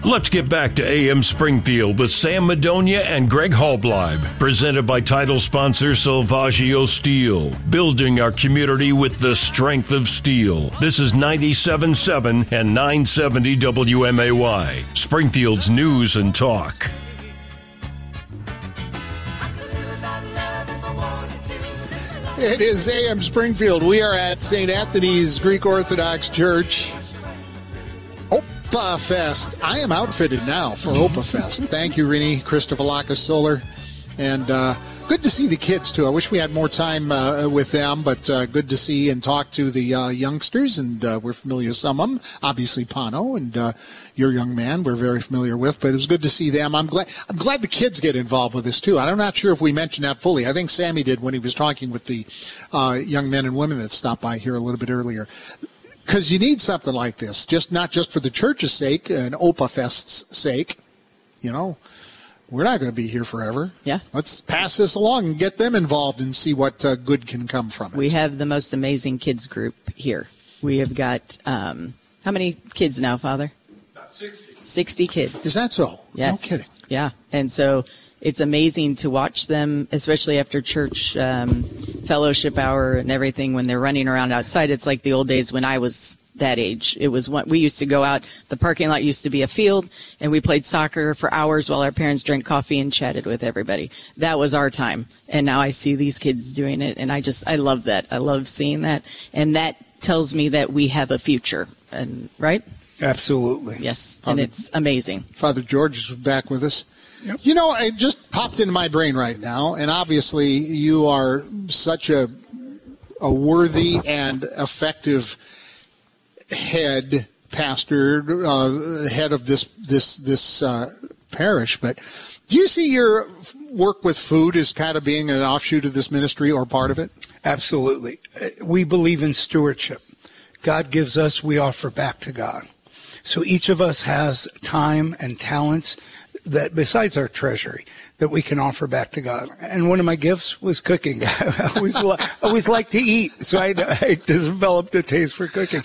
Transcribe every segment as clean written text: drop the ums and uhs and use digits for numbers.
Let's get back to AM Springfield with Sam Madonia and Greg Halbleib, presented by title sponsor Salvaggio Steel, building our community with the strength of steel. This is 97.7 and 970 WMAY, Springfield's news and talk. It is AM Springfield. We are at St. Anthony's Greek Orthodox Church. Opa Fest. I am outfitted now for Opa Fest. Thank you, Rini, Christopher Solar. And good to see the kids, too. I wish we had more time with them, but good to see and talk to the youngsters. And we're familiar with some of them. Obviously, Pano and your young man we're very familiar with. But it was good to see them. I'm glad the kids get involved with this, too. I'm not sure if we mentioned that fully. I think Sammy did when he was talking with the young men and women that stopped by here a little bit earlier. Because you need something like this, not just for the church's sake and Opa Fest's sake. You know, we're not going to be here forever. Yeah. Let's pass this along and get them involved and see what good can come from it. We have the most amazing kids group here. We have got, how many kids now, Father? About 60. 60 kids. Is that so? Yes. No kidding. Yeah. And so it's amazing to watch them, especially after church fellowship hour and everything, when they're running around outside. It's like the old days when I was that age. It was what we used to go out. The parking lot used to be a field, and we played soccer for hours while our parents drank coffee and chatted with everybody. That was our time. And now I see these kids doing it, and I love that. I love seeing that. And that tells me that we have a future. And right? Absolutely. Yes. And it's amazing. Father George is back with us. Yep. You know, it just popped into my brain right now, and obviously you are such a worthy and effective head pastor, head of this parish. But do you see your work with food as kind of being an offshoot of this ministry or part of it? Absolutely. We believe in stewardship. God gives us, we offer back to God. So each of us has time and talents that, besides our treasury, that we can offer back to God. And one of my gifts was cooking. I always like to eat, so I developed a taste for cooking.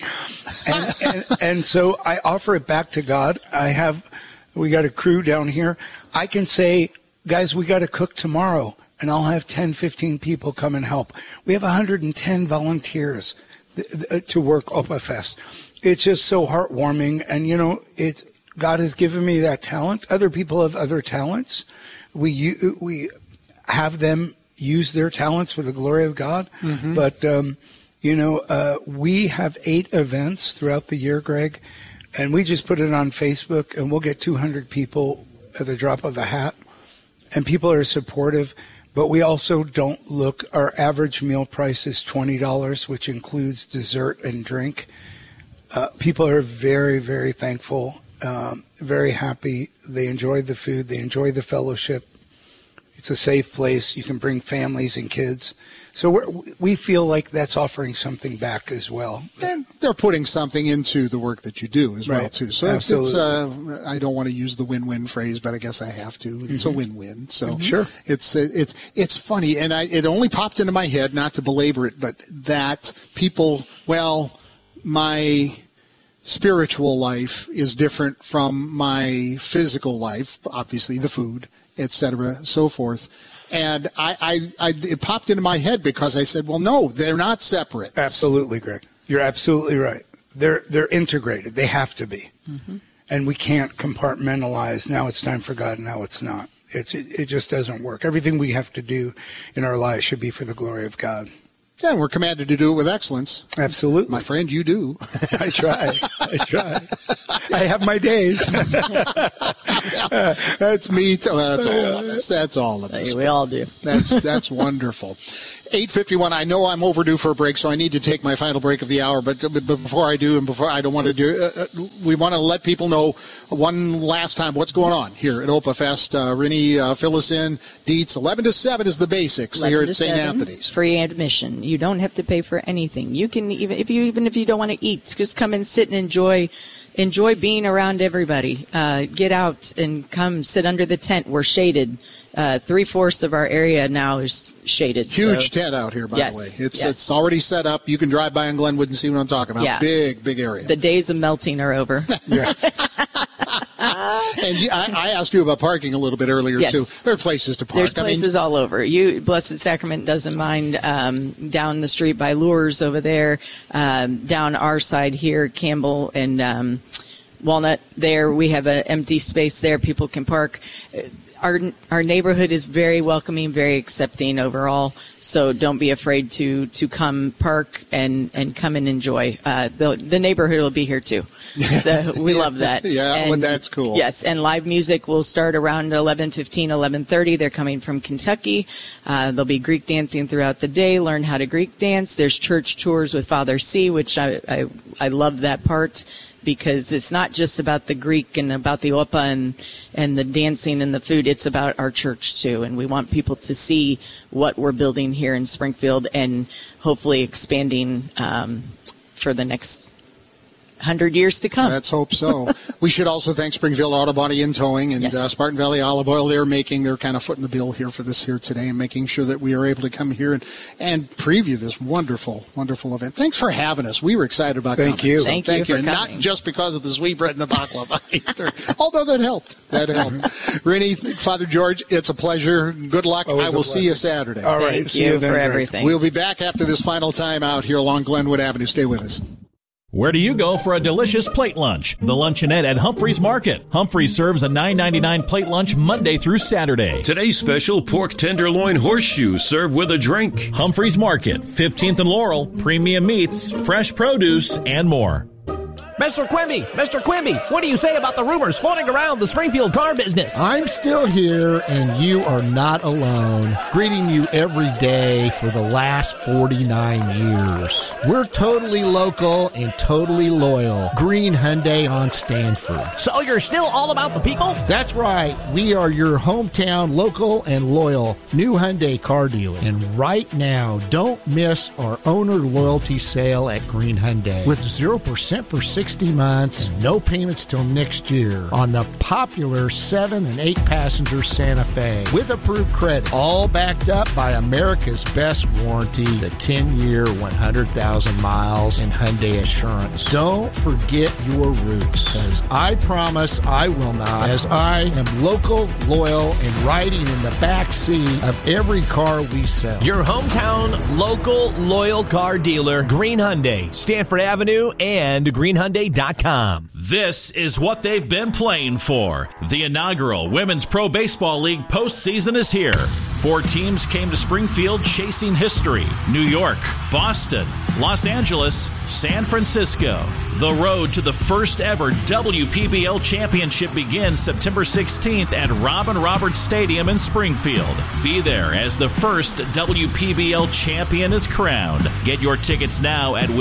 And so I offer it back to God. We got a crew down here. I can say, guys, we got to cook tomorrow, and I'll have 10, 15 people come and help. We have 110 volunteers to work Opa Fest. It's just so heartwarming, and God has given me that talent. Other people have other talents. We have them use their talents for the glory of God. Mm-hmm. But, we have 8 events throughout the year, Greg, and we just put it on Facebook, and we'll get 200 people at the drop of a hat. And people are supportive, but we also don't look. Our average meal price is $20, which includes dessert and drink. People are very, very thankful. Very happy. They enjoy the food. They enjoy the fellowship. It's a safe place. You can bring families and kids. So we feel like that's offering something back as well. And they're putting something into the work that you do as well, too. So it's I don't want to use the win-win phrase, but I guess I have to. It's a win-win. So sure. It's funny, and it only popped into my head, not to belabor it, but that people, my spiritual life is different from my physical life, obviously the food, etc., so forth. And it popped into my head because I said, well, no, they're not separate. Absolutely, Greg. You're absolutely right. They're integrated. They have to be. Mm-hmm. And we can't compartmentalize, now it's time for God, now it's not. It just doesn't work. Everything we have to do in our lives should be for the glory of God. Yeah, we're commanded to do it with excellence. Absolutely. My friend, you do. I try. I have my days. That's me. That's all of us. That's all of us. We all do. That's wonderful. 8:51. I know I'm overdue for a break, so I need to take my final break of the hour. But before I do, and before I don't want to do, we want to let people know one last time what's going on here at Opa Fest. Rini, fill us in. Deets, 11 to 7 is the basics here at St. Anthony's. Free admission. You don't have to pay for anything. You can even if you don't want to eat, just come and sit and enjoy being around everybody. Get out and come sit under the tent. We're shaded. 3/4 of our area now is shaded. Huge tent out here, by the way. It's already set up. You can drive by in Glenwood and see what I'm talking about. Yeah. Big area. The days of melting are over. I asked you about parking a little bit earlier, yes. too. There are places to park. There's places all over. Blessed Sacrament doesn't mind down the street by Lures over there, down our side here, Campbell and Walnut. There we have an empty space there. People can park. Our neighborhood is very welcoming, very accepting overall. So don't be afraid to come park and come and enjoy. The neighborhood will be here too. So we love that. Yeah, well, that's cool. Yes, and live music will start around 11:15, 11:30. They're coming from Kentucky. There'll be Greek dancing throughout the day. Learn how to Greek dance. There's church tours with Father C, which I love that part, because it's not just about the Greek and about the opera and the dancing and the food. It's about our church too, and we want people to see what we're building here in Springfield and hopefully expanding for the next 100 years to come. Let's hope so. We should also thank Springfield Auto Body and Towing and yes. Spartan Valley Olive Oil. They're kind of footing the bill here for this here today and making sure that we are able to come here and preview this wonderful, wonderful event. Thanks for having us. We were excited about coming. Thank you. So thank you for coming. Not just because of the sweetbread and the baklava either, although that helped. Rennie, Father George, it's a pleasure. Good luck. I will see you Saturday. All right. Thank you for everything. We'll be back after this final time out here along Glenwood Avenue. Stay with us. Where do you go for a delicious plate lunch? The Luncheonette at Humphreys Market. Humphreys serves a $9.99 plate lunch Monday through Saturday. Today's special pork tenderloin horseshoe served with a drink. Humphreys Market, 15th and Laurel, premium meats, fresh produce, and more. Mr. Quimby, what do you say about the rumors floating around the Springfield car business? I'm still here, and you are not alone. Greeting you every day for the last 49 years. We're totally local and totally loyal. Green Hyundai on Stanford. So you're still all about the people? That's right. We are your hometown local and loyal new Hyundai car dealer. And right now, don't miss our owner loyalty sale at Green Hyundai. With 0% for 60 months, no payments till next year on the popular 7 and 8 passenger Santa Fe with approved credit, all backed up by America's best warranty, the 10-year 100,000 miles and Hyundai Assurance. Don't forget your roots, because I promise I will not, as I am local, loyal, and riding in the back seat of every car we sell. Your hometown local loyal car dealer, Green Hyundai, Stanford Avenue and greenhyundai.com. This is what they've been playing for. The inaugural Women's Pro Baseball League postseason is here. 4 teams came to Springfield chasing history. New York, Boston, Los Angeles, San Francisco. The road to the first ever WPBL championship begins September 16th at Robin Roberts Stadium in Springfield. Be there as the first WPBL champion is crowned. Get your tickets now at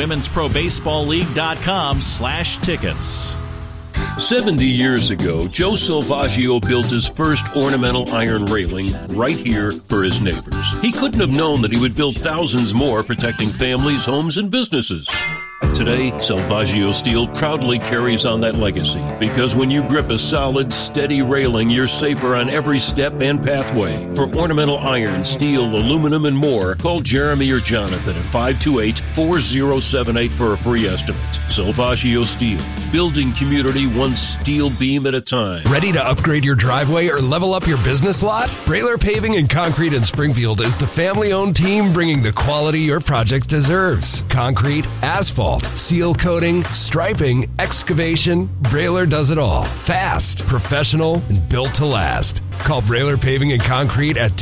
womensprobaseballleague.com/tickets. 70 years ago, Joe Salvaggio built his first ornamental iron railing right here for his neighbors. He couldn't have known that he would build thousands more, protecting families, homes, and businesses. Today, Salvaggio Steel proudly carries on that legacy, because when you grip a solid, steady railing, you're safer on every step and pathway. For ornamental iron, steel, aluminum, and more, call Jeremy or Jonathan at 528-4078 for a free estimate. Salvaggio Steel, building community one steel beam at a time. Ready to upgrade your driveway or level up your business lot? Brailer Paving and Concrete in Springfield is the family-owned team bringing the quality your project deserves. Concrete, asphalt, seal coating, striping, excavation, Brailer does it all. Fast, professional, and built to last. Call Brailer Paving and Concrete at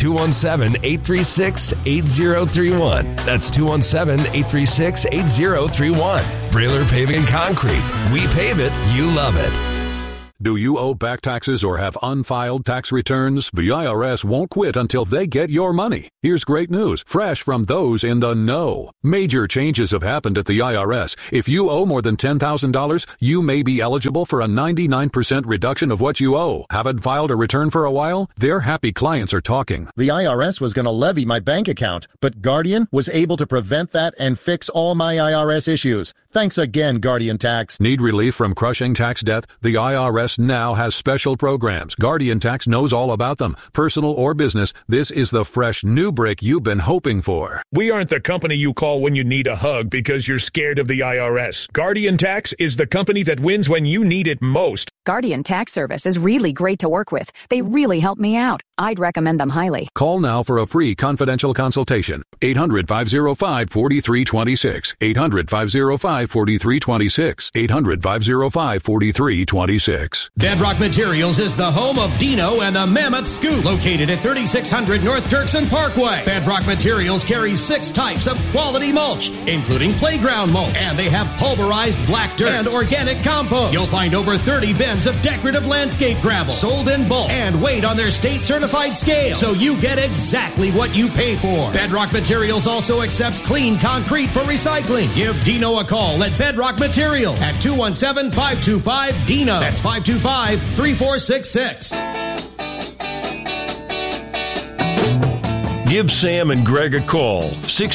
217-836-8031. That's 217-836-8031. Brailer Paving and Concrete. We pave it, you love it. Do you owe back taxes or have unfiled tax returns? The IRS won't quit until they get your money. Here's great news, fresh from those in the know. Major changes have happened at the IRS. If you owe more than $10,000, you may be eligible for a 99% reduction of what you owe. Haven't filed a return for a while? Their happy clients are talking. The IRS was going to levy my bank account, but Guardian was able to prevent that and fix all my IRS issues. Thanks again, Guardian Tax. Need relief from crushing tax debt? The IRS now has special programs. Guardian Tax knows all about them. Personal or business, this is the fresh new brick you've been hoping for. We aren't the company you call when you need a hug because you're scared of the IRS. Guardian Tax is the company that wins when you need it most. Guardian Tax Service is really great to work with. They really help me out. I'd recommend them highly. Call now for a free confidential consultation. 800-505-4326. 800-505-4326. 800-505-4326. Bedrock Materials is the home of Dino and the Mammoth Scoop, located at 3600 North Dirksen Parkway. Bedrock Materials carries 6 types of quality mulch, including playground mulch, and they have pulverized black dirt and organic compost. You'll find over 30 bins of decorative landscape gravel sold in bulk and weighed on their state-certified scale, so you get exactly what you pay for. Bedrock Materials also accepts clean concrete for recycling. Give Dino a call at Bedrock Materials at 217-525-DINO. That's 525-3466. Give Sam and Greg a call,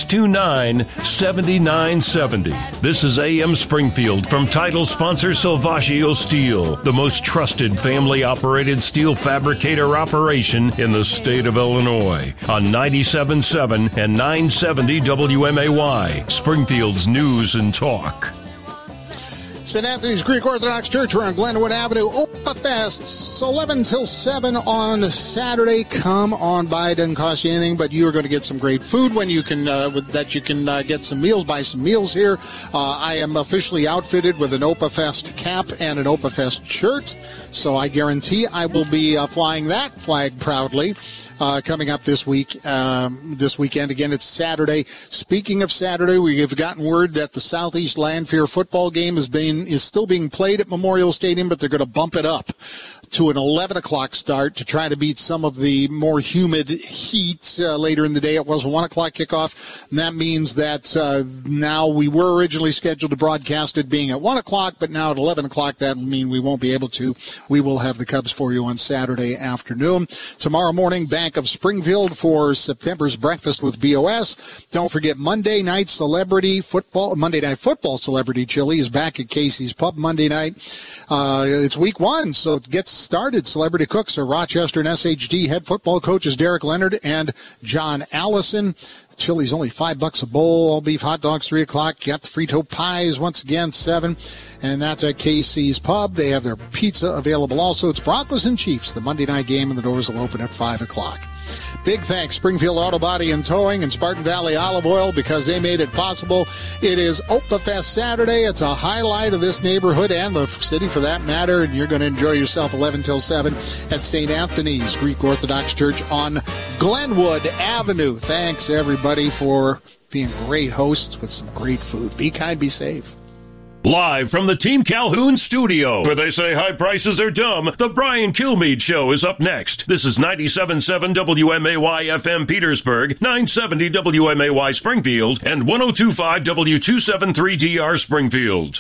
629-7970. This is AM Springfield from title sponsor Salvaggio Steel, the most trusted family-operated steel fabricator operation in the state of Illinois, on 97.7 and 970 WMAY, Springfield's News and Talk. St. Anthony's Greek Orthodox Church. We're on Glenwood Avenue. Opa Fest, 11 till 7 on Saturday. Come on by. It doesn't cost you anything, but you are going to get some great food when you can, get some meals, buy some meals here. I am officially outfitted with an Opa Fest cap and an Opa Fest shirt, so I guarantee I will be flying that flag proudly. Coming up this weekend. Again, it's Saturday. Speaking of Saturday, we have gotten word that the Southeast Lanphier football game is still being played at Memorial Stadium, but they're going to bump it up to an 11 o'clock start to try to beat some of the more humid heat later in the day. It was a 1 o'clock kickoff, and that means that now we were originally scheduled to broadcast it being at 1 o'clock, but now at 11 o'clock, that will mean we won't be able to. We will have the Cubs for you on Saturday afternoon. Tomorrow morning, Bank of Springfield for September's Breakfast with BOS. Don't forget Monday Night Football Celebrity Chili is back at Casey's Pub Monday night. It's week 1, so it gets started. Celebrity cooks are Rochester and SHG head football coaches Derek Leonard and John Allison. Chili's only $5 a bowl. All beef hot dogs 3 o'clock. Got the Frito pies once again 7, and that's at Casey's Pub. They have their pizza available also. It's Broncos and Chiefs, the Monday night game, and the doors will open at 5 o'clock. Big thanks, Springfield Auto Body and Towing and Spartan Valley Olive Oil, because they made it possible. It is Opa Fest Saturday. It's a highlight of this neighborhood and the city for that matter, and you're going to enjoy yourself 11 till 7 at St. Anthony's Greek Orthodox Church on Glenwood Avenue. Thanks, everybody, for being great hosts with some great food. Be kind, be safe. Live from the Team Calhoun studio, where they say high prices are dumb, the Brian Kilmeade Show is up next. This is 97.7 WMAY FM Petersburg, 970 WMAY Springfield, and 102.5 W273DR Springfield.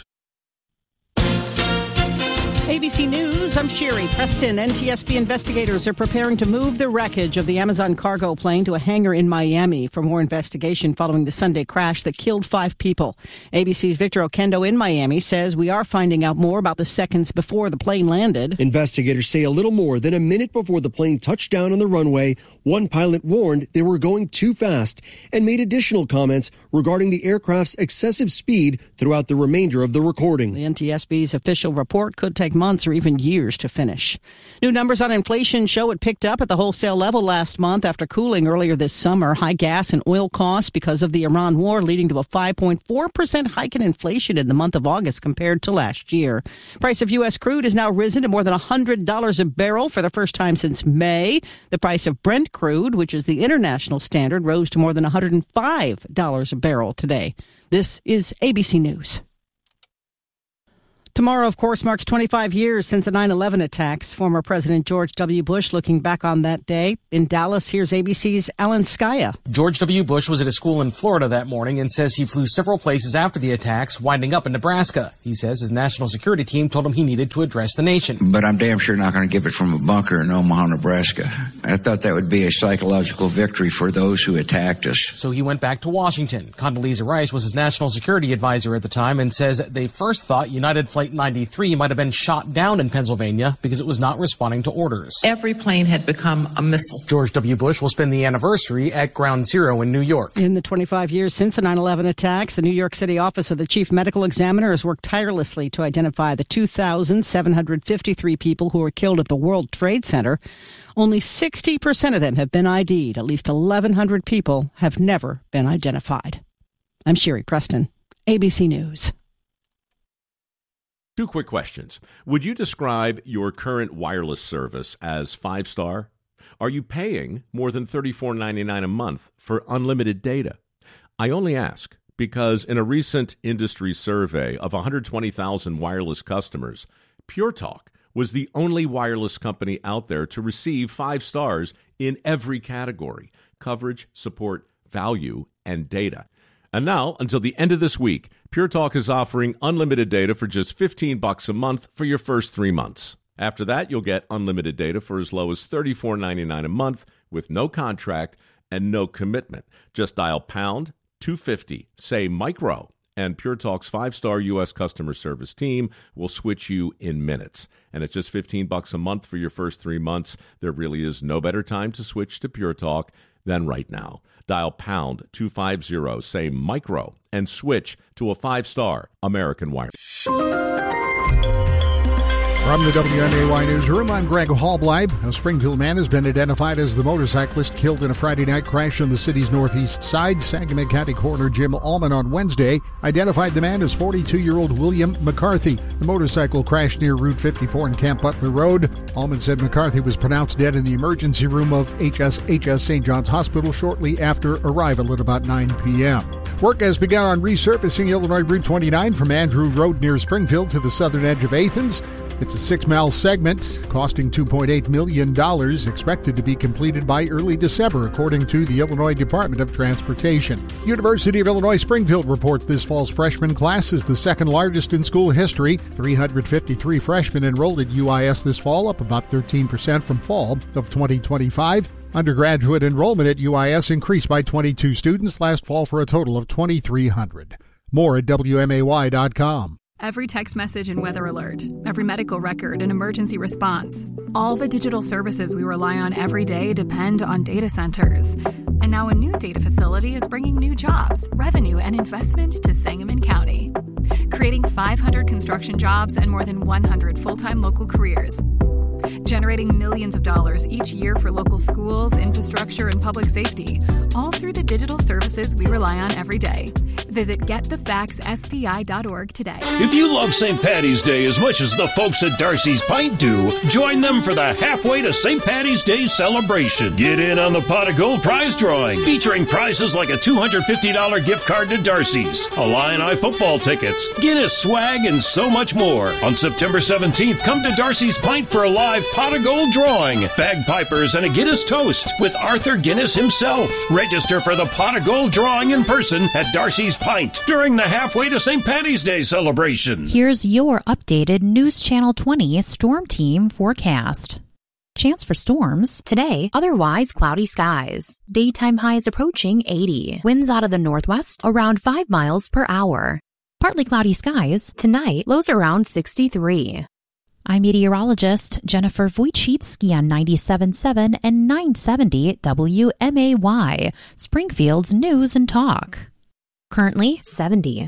ABC News, I'm Sherry Preston. NTSB investigators are preparing to move the wreckage of the Amazon cargo plane to a hangar in Miami for more investigation following the Sunday crash that killed 5 people. ABC's Victor Oquendo in Miami says we are finding out more about the seconds before the plane landed. Investigators say a little more than a minute before the plane touched down on the runway, one pilot warned they were going too fast and made additional comments regarding the aircraft's excessive speed throughout the remainder of the recording. The NTSB's official report could take months or even years to finish. New numbers on inflation show it picked up at the wholesale level last month after cooling earlier this summer. High gas and oil costs because of the Iran war leading to a 5.4% hike in inflation in the month of August compared to last year. Price of U.S. crude has now risen to more than $100 a barrel for the first time since May. The price of Brent crude, which is the international standard, rose to more than $105 a barrel today. This is ABC News. Tomorrow, of course, marks 25 years since the 9/11 attacks. Former President George W. Bush looking back on that day. In Dallas, here's ABC's Alan Skaya. George W. Bush was at a school in Florida that morning and says he flew several places after the attacks, winding up in Nebraska. He says his national security team told him he needed to address the nation. But I'm damn sure not going to give it from a bunker in Omaha, Nebraska. I thought that would be a psychological victory for those who attacked us. So he went back to Washington. Condoleezza Rice was his national security advisor at the time and says they first thought United Flight Flight 93 might have been shot down in Pennsylvania because it was not responding to orders. Every plane had become a missile. George W. Bush will spend the anniversary at Ground Zero in New York. In the 25 years since the 9/11 attacks, the New York City Office of the Chief Medical Examiner has worked tirelessly to identify the 2,753 people who were killed at the World Trade Center. Only 60% of them have been ID'd. At least 1,100 people have never been identified. I'm Sherry Preston, ABC News. 2 quick questions. Would you describe your current wireless service as 5-star? Are you paying more than $34.99 a month for unlimited data? I only ask because in a recent industry survey of 120,000 wireless customers, Pure Talk was the only wireless company out there to receive 5 stars in every category: coverage, support, value, and data. And now, until the end of this week, Pure Talk is offering unlimited data for just $15 a month for your first 3 months. After that, you'll get unlimited data for as low as $34.99 a month with no contract and no commitment. Just dial pound 250, say micro, and Pure Talk's 5-star U.S. customer service team will switch you in minutes. And at just $15 a month for your first 3 months, there really is no better time to switch to Pure Talk than right now. Dial pound 250, say micro, and switch to a 5-star American Wireless. From the WMAY Newsroom, I'm Greg Hallbleib. A Springfield man has been identified as the motorcyclist killed in a Friday night crash on the city's northeast side. Sangamon County Coroner Jim Allman on Wednesday identified the man as 42-year-old William McCarthy. The motorcycle crashed near Route 54 and Camp Butler Road. Allman said McCarthy was pronounced dead in the emergency room of HSHS St. John's Hospital shortly after arrival at about 9 p.m. Work has begun on resurfacing Illinois Route 29 from Andrew Road near Springfield to the southern edge of Athens. It's a 6-mile segment costing $2.8 million, expected to be completed by early December, according to the Illinois Department of Transportation. University of Illinois Springfield reports this fall's freshman class is the second largest in school history. 353 freshmen enrolled at UIS this fall, up about 13% from fall of 2025. Undergraduate enrollment at UIS increased by 22 students last fall for a total of 2,300. More at WMAY.com. Every text message and weather alert, every medical record and emergency response. All the digital services we rely on every day depend on data centers. And now a new data facility is bringing new jobs, revenue, and investment to Sangamon County, creating 500 construction jobs and more than 100 full-time local careers, generating millions of dollars each year for local schools, infrastructure, and public safety, all through the digital services we rely on every day. Visit getthefaxspi.org today. If you love St. Paddy's Day as much as the folks at Darcy's Pint do, join them for the Halfway to St. Paddy's Day celebration. Get in on the Pot of Gold prize drawing, featuring prizes like a $250 gift card to Darcy's, Illini football tickets, Guinness swag, and so much more. On September 17th, come to Darcy's Pint for a live Pot of Gold drawing, bagpipers, and a Guinness toast with Arthur Guinness himself. Register for the Pot of Gold drawing in person at Darcy's Pint during the Halfway to St. Paddy's Day celebration. Here's your updated News Channel 20 Storm Team forecast. Chance for storms. Today, otherwise cloudy skies. Daytime highs approaching 80. Winds out of the northwest around 5 miles per hour. Partly cloudy skies. Tonight, lows around 63. I'm meteorologist Jennifer Wojcicki on 97.7 and 970 WMAY, Springfield's News and Talk. Currently 70.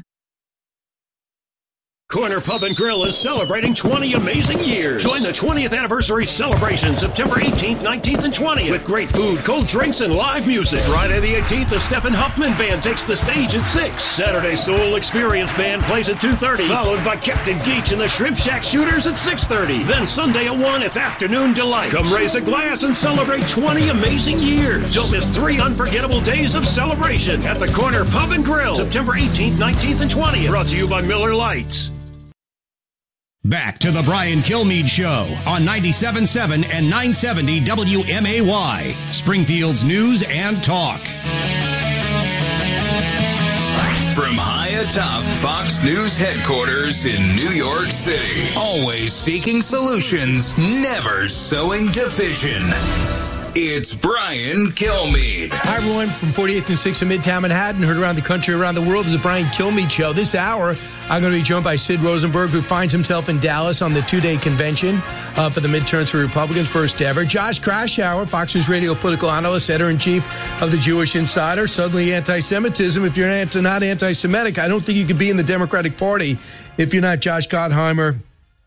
Corner Pub and Grill is celebrating 20 amazing years. Join the 20th anniversary celebration September 18th, 19th, and 20th with great food, cold drinks, and live music. Friday the 18th, the Stephen Huffman Band takes the stage at 6. Saturday, Soul Experience Band plays at 2:30, followed by Captain Geach and the Shrimp Shack Shooters at 6:30. Then Sunday at 1, it's Afternoon Delight. Come raise a glass and celebrate 20 amazing years. Don't miss 3 unforgettable days of celebration at the Corner Pub and Grill, September 18th, 19th, and 20th. Brought to you by Miller Lite. Back to the Brian Kilmeade Show on 97.7 and 970 WMAY, Springfield's News and Talk. From high atop Fox News headquarters in New York City, always seeking solutions, never sowing division. It's Brian Kilmeade. Hi, everyone, from 48th and 6th in Midtown Manhattan, heard around the country, around the world. This is the Brian Kilmeade Show. This hour, I'm going to be joined by Sid Rosenberg, who finds himself in Dallas on the two-day convention for the midterms for Republicans, first ever. Josh Kraushaar, Fox News Radio political analyst, editor-in-chief of the Jewish Insider. Suddenly anti-Semitism. If you're not anti-Semitic, I don't think you could be in the Democratic Party if you're not Josh Gottheimer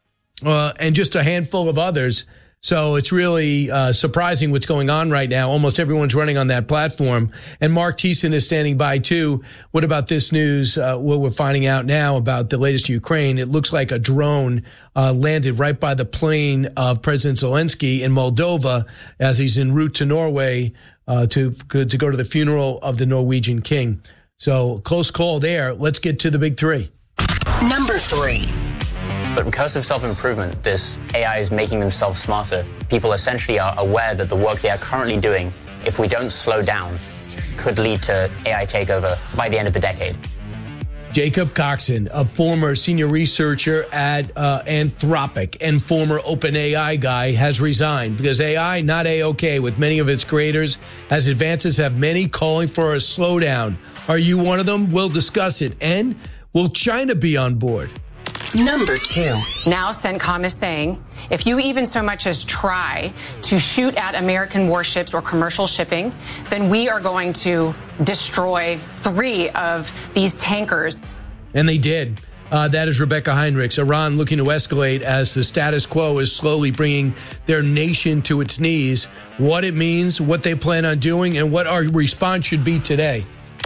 and just a handful of others. So it's really surprising what's going on right now. Almost everyone's running on that platform. And Mark Thiessen is standing by, too. What about this news, what we're finding out now about the latest Ukraine? It looks like a drone landed right by the plane of President Zelensky in Moldova as he's en route to Norway to go to the funeral of the Norwegian king. So close call there. Let's get to the big three. Number 3. But because of self-improvement, this AI is making themselves smarter. People essentially are aware that the work they are currently doing, if we don't slow down, could lead to AI takeover by the end of the decade. Jacob Coxon, a former senior researcher at Anthropic and former OpenAI guy, has resigned because AI not A-OK with many of its creators, as advances have many calling for a slowdown. Are you one of them? We'll discuss it. And will China be on board? Number 2. Now CENTCOM is saying, if you even so much as try to shoot at American warships or commercial shipping, then we are going to destroy 3 of these tankers. And they did. That is Rebecca Heinrichs. Iran looking to escalate as the status quo is slowly bringing their nation to its knees. What it means, what they plan on doing, and what our response should be today.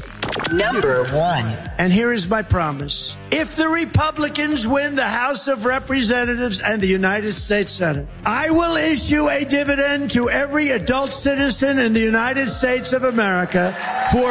Number 1. And here is my promise. If the Republicans win the House of Representatives and the United States Senate, I will issue a dividend to every adult citizen in the United States of America for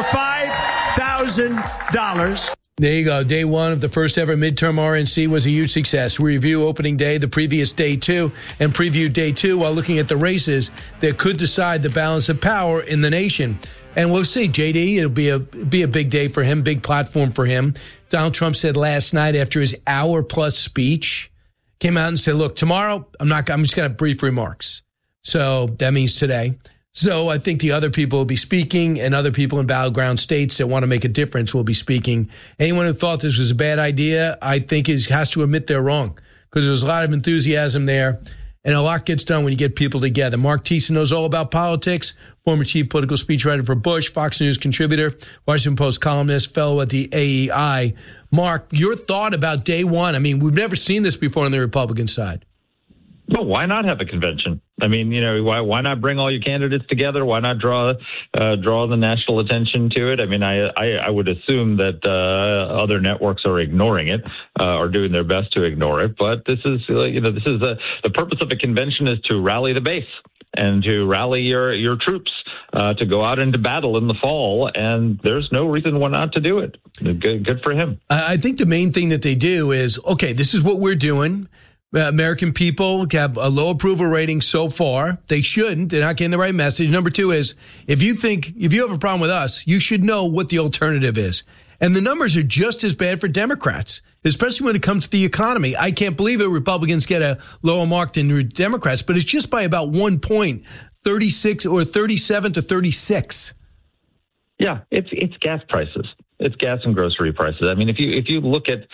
$5,000. There you go. Day one of the first ever midterm RNC was a huge success. We review opening day, the previous day 2, and preview day 2 while looking at the races that could decide the balance of power in the nation. And we'll see, JD, it'll be a big day for him, big platform for him. Donald Trump said last night after his hour-plus speech, came out and said, look, tomorrow, I'm just going to have brief remarks. So that means today. So I think the other people will be speaking, and other people in battleground states that want to make a difference will be speaking. Anyone who thought this was a bad idea, I think has to admit they're wrong, because there's a lot of enthusiasm there, and a lot gets done when you get people together. Mark Thiessen knows all about politics, former chief political speechwriter for Bush, Fox News contributor, Washington Post columnist, fellow at the AEI. Mark, your thought about day one. I mean, we've never seen this before on the Republican side. Well, why not have a convention? I mean, why not bring all your candidates together? Why not draw the national attention to it? I mean, I would assume that other networks are ignoring it, or doing their best to ignore it. But this is, the purpose of a convention is to rally the base and to rally your troops to go out into battle in the fall. And there's no reason why not to do it. Good for him. I think the main thing that they do is, okay, this is what we're doing. American people have a low approval rating so far. They shouldn't. They're not getting the right message. Number 2 is, if you have a problem with us, you should know what the alternative is. And the numbers are just as bad for Democrats, especially when it comes to the economy. I can't believe it. Republicans get a lower mark than Democrats, but it's just by about 1 point, 36 or 37 to 36. Yeah, it's gas prices. It's gas and grocery prices. I mean, if you look at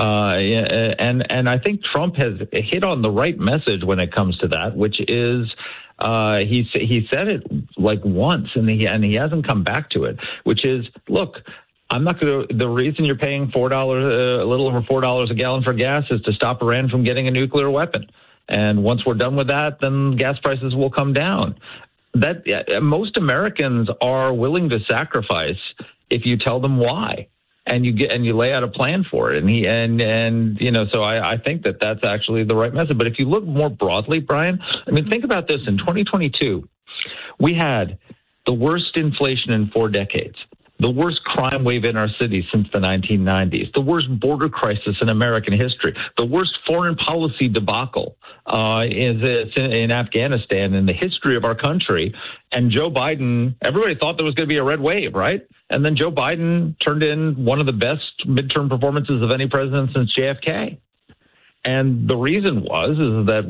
and I think Trump has hit on the right message when it comes to that, which is he said it like once and he hasn't come back to it, which is, look, I'm not going to. The reason you're paying $4, a little over $4 a gallon for gas, is to stop Iran from getting a nuclear weapon. And once we're done with that, then gas prices will come down. That most Americans are willing to sacrifice if you tell them why, and you lay out a plan for it. So I think that that's actually the right message. But if you look more broadly, Brian, I mean, think about this. In 2022, we had the worst inflation in 4 decades, the worst crime wave in our city since the 1990s, the worst border crisis in American history, the worst foreign policy debacle in Afghanistan in the history of our country. And Joe Biden, everybody thought there was going to be a red wave, right? And then Joe Biden turned in one of the best midterm performances of any president since JFK. And the reason is that